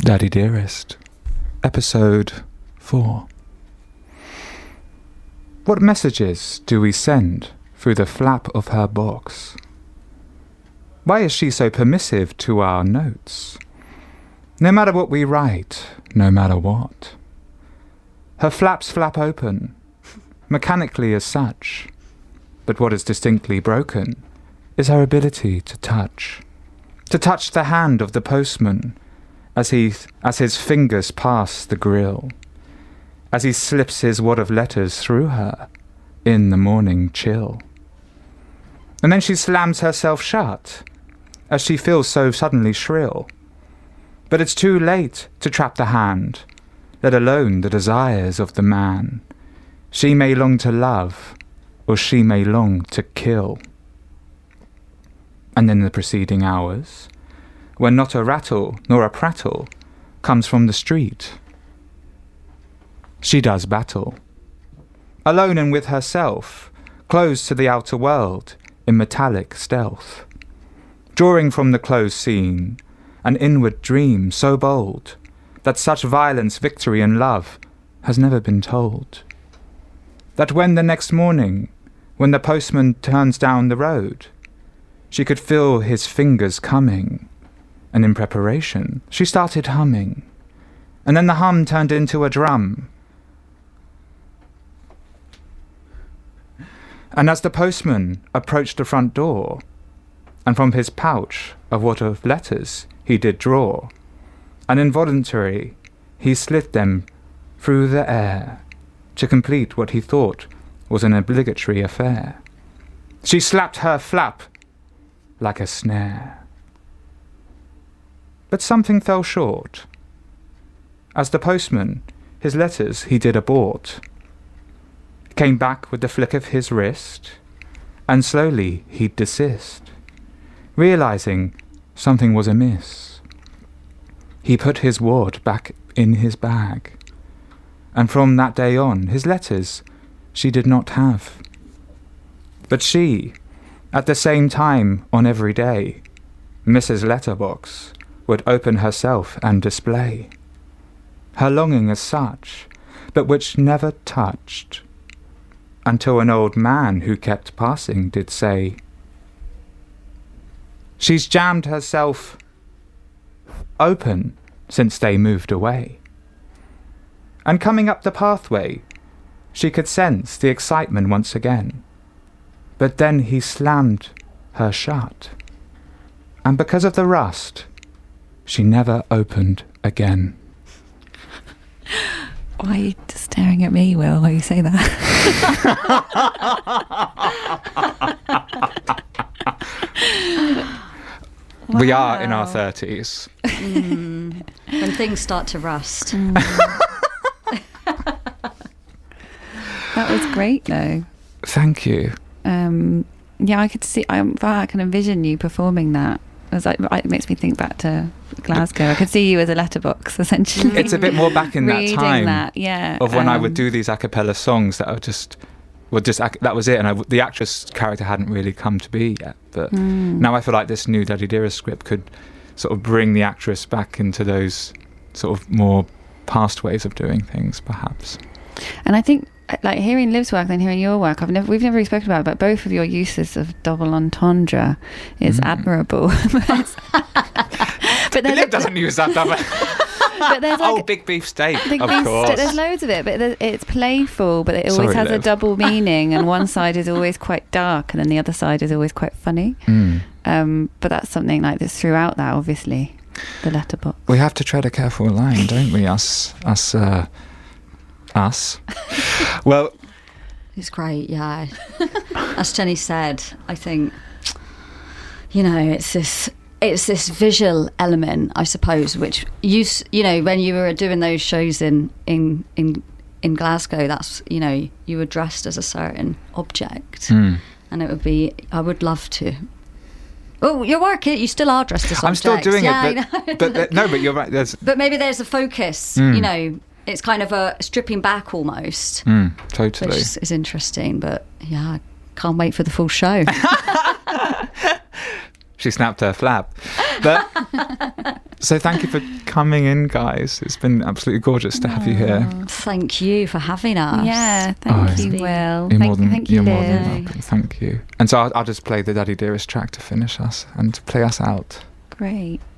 Daddy Dearest, Episode 4. What messages do we send through the flap of her box? Why is she so permissive to our notes? No matter what we write, no matter what. Her flaps flap open, mechanically as such, but what is distinctly broken is her ability to touch the hand of the postman as his fingers pass the grill, as he slips his wad of letters through her in the morning chill. And then she slams herself shut as she feels so suddenly shrill. But it's too late to trap the hand, let alone the desires of the man. She may long to love, or she may long to kill. And in the preceding hours, when not a rattle nor a prattle comes from the street, she does battle, alone and with herself, closed to the outer world in metallic stealth, drawing from the closed scene an inward dream so bold that such violence, victory and love has never been told. That when the next morning, when the postman turns down the road, she could feel his fingers coming, and in preparation she started humming, and then the hum turned into a drum. And as the postman approached the front door, and from his pouch a wad of letters he did draw, and involuntarily he slid them through the air to complete what he thought was an obligatory affair. She slapped her flap like a snare. But something fell short. As the postman, his letters he did abort, came back with the flick of his wrist, and slowly he'd desist, realizing something was amiss. He put his wad back in his bag, and from that day on his letters she did not have. But she, at the same time on every day, Mrs. Letterbox, would open herself and display her longing as such, but which never touched, until an old man who kept passing did say, "She's jammed herself open since they moved away." And coming up the pathway, she could sense the excitement once again. But then he slammed her shut, and because of the rust, she never opened again. Why are you just staring at me, Will, while you say that? We are in our 30s. When things start to rust. That was great, though. Thank you. Yeah, I could see. I can envision you performing that. It makes me think back to Glasgow. I could see you as a letterbox, essentially. It's a bit more back in that time of when I would do these a cappella songs that that was it, and the actress character hadn't really come to be yet. But now I feel like this new Daddy Dearest script could sort of bring the actress back into those sort of more past ways of doing things, perhaps. And I think, like, hearing Liv's work and hearing your work, we've never really spoken about it, but both of your uses of double entendre is admirable. But Liv doesn't use that double. But there's like big beef steak, big of beef course. There's loads of it, but it's playful, but it always has a double meaning, and one side is always quite dark, and then the other side is always quite funny. But that's something like this throughout that, obviously, the letterbox. We have to tread a careful line, don't we, us. Well, It's great, yeah. As Jenny said, I think, it's this visual element, I suppose, which when you were doing those shows in Glasgow, that's, you were dressed as a certain object, and it would be, I would love to. Oh, you're working. You still are dressed as objects. I'm still doing it, but you're right. But maybe there's a focus, It's kind of a stripping back almost. Totally. Which is interesting, but yeah, I can't wait for the full show. She snapped her flap. But So thank you for coming in, guys. It's been absolutely gorgeous to have you here. Thank you for having us. Yeah, thank you, Will. You're more than Liv. welcome. Thank you. And so I'll just play the Daddy Dearest track to finish us and to play us out. Great.